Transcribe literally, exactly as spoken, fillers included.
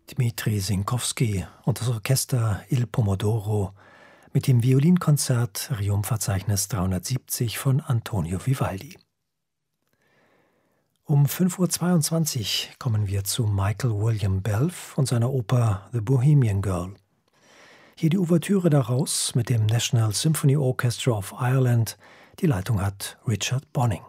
Dmitri Sinkowski und das Orchester Il Pomodoro mit dem Violinkonzert Rerum-Verzeichnis dreihundertsiebzig von Antonio Vivaldi. Um fünf Uhr zweiundzwanzig kommen wir zu Michael William Belf und seiner Oper The Bohemian Girl. Hier die Ouvertüre daraus mit dem National Symphony Orchestra of Ireland. Die Leitung hat Richard Bonning.